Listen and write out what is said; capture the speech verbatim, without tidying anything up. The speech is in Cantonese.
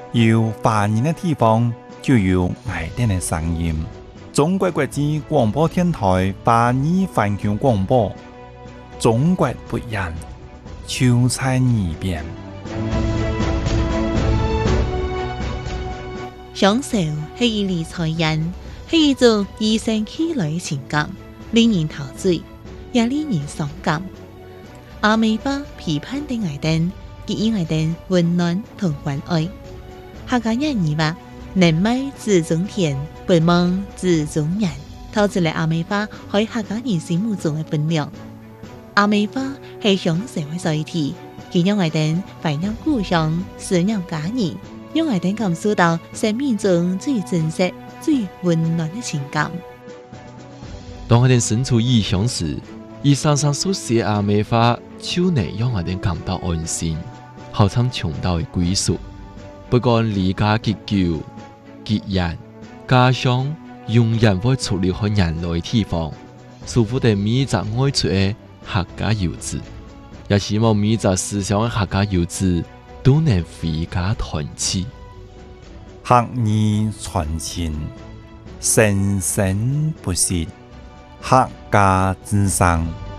有华人的地方就有爱丁的声音。中国国际广播电台华语环球广播，中国不一样，就在耳边。 享受是一理财人，是一种与生俱來嘅情感，令人陶醉，也令人傷感。阿美花批判的愛丁，給予愛丁溫暖同關愛。客家人語話：人美自中天，不忙自中人。透出嚟阿美花喺客家人心目中嘅分量。阿美花係享受嘅載體，佢讓愛丁懷念故鄉，思念家人。讓愛丁感受到生命中最真實、最溫暖的情感。 當愛丁身處異鄉時，伊常常所寫阿美花，就能讓愛丁感到安心，好像尋到嘅歸屬。不管離家結久、結緣，家鄉永遠會出離開人類地方，守護着每一個愛出嘅客家遊子，也希望每一個思鄉嘅客家遊子都能回家團聚， 客語傳情，生生不息，客家之聲。